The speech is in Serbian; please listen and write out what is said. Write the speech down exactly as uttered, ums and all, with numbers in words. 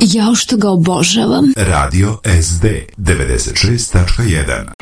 Jao što ga obožavam. Radio S D devedeset šest tačka jedan.